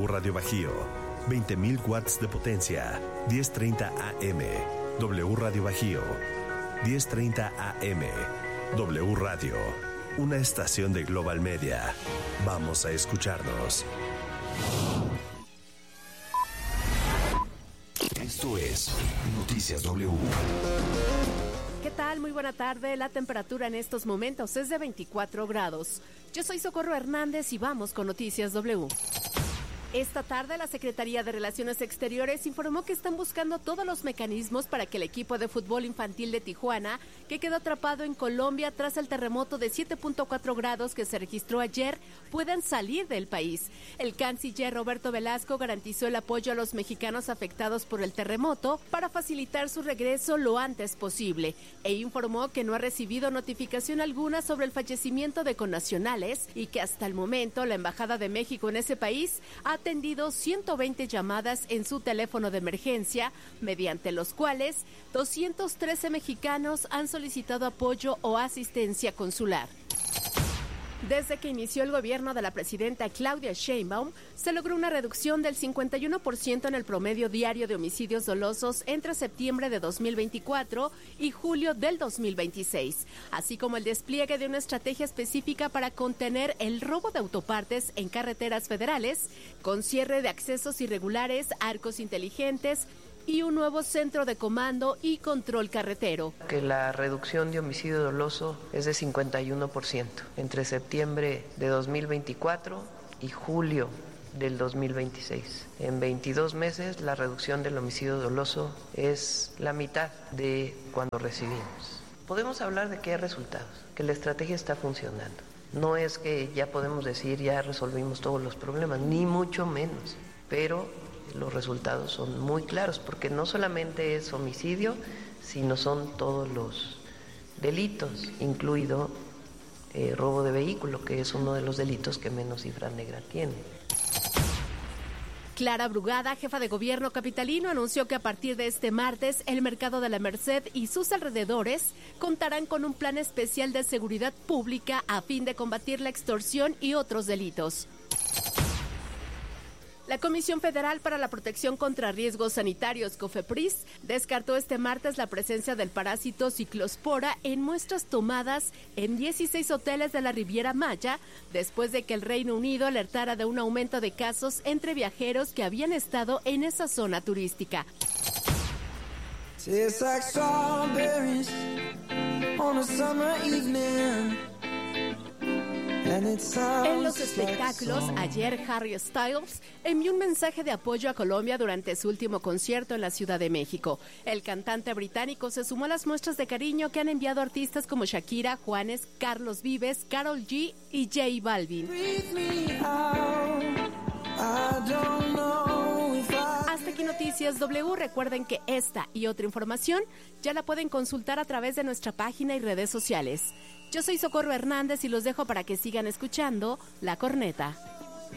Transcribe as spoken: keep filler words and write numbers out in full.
W Radio Bajío, veinte mil watts de potencia, diez treinta A M. W Radio Bajío, diez treinta A M. W Radio, una estación de Global Media. Vamos a escucharnos. Esto es Noticias W. ¿Qué tal? Muy buena tarde. La temperatura en estos momentos es de veinticuatro grados. Yo soy Socorro Hernández y vamos con Noticias W. Esta tarde, la Secretaría de Relaciones Exteriores informó que están buscando todos los mecanismos para que el equipo de fútbol infantil de Tijuana, que quedó atrapado en Colombia tras el terremoto de siete punto cuatro grados que se registró ayer, puedan salir del país. El canciller Roberto Velasco garantizó el apoyo a los mexicanos afectados por el terremoto para facilitar su regreso lo antes posible, e informó que no ha recibido notificación alguna sobre el fallecimiento de connacionales y que hasta el momento la Embajada de México en ese país ha atendido ciento veinte llamadas en su teléfono de emergencia, mediante los cuales doscientos trece mexicanos han solicitado apoyo o asistencia consular. Desde que inició el gobierno de la presidenta Claudia Sheinbaum, se logró una reducción del cincuenta y uno por ciento en el promedio diario de homicidios dolosos entre septiembre de dos mil veinticuatro y julio del dos mil veintiséis, así como el despliegue de una estrategia específica para contener el robo de autopartes en carreteras federales, con cierre de accesos irregulares, arcos inteligentes y un nuevo centro de comando y control carretero. Que la reducción de homicidio doloso es de cincuenta y uno por ciento entre septiembre de dos mil veinticuatro y julio del dos mil veintiséis. En veintidós meses la reducción del homicidio doloso es la mitad de cuando recibimos. Podemos hablar de que hay resultados, que la estrategia está funcionando. No es que ya podemos decir ya resolvimos todos los problemas, ni mucho menos, pero los resultados son muy claros, porque no solamente es homicidio, sino son todos los delitos, incluido eh, robo de vehículo, que es uno de los delitos que menos cifra negra tiene. Clara Brugada, jefa de gobierno capitalino, anunció que a partir de este martes el mercado de la Merced y sus alrededores contarán con un plan especial de seguridad pública a fin de combatir la extorsión y otros delitos. La Comisión Federal para la Protección contra Riesgos Sanitarios, COFEPRIS, descartó este martes la presencia del parásito ciclospora en muestras tomadas en dieciséis hoteles de la Riviera Maya, después de que el Reino Unido alertara de un aumento de casos entre viajeros que habían estado en esa zona turística. En los espectáculos, ayer Harry Styles envió un mensaje de apoyo a Colombia durante su último concierto en la Ciudad de México. El cantante británico se sumó a las muestras de cariño que han enviado artistas como Shakira, Juanes, Carlos Vives, Karol G y J Balvin. Hasta aquí Noticias W. Recuerden que esta y otra información ya la pueden consultar a través de nuestra página y redes sociales. Yo soy Socorro Hernández y los dejo para que sigan escuchando La Corneta.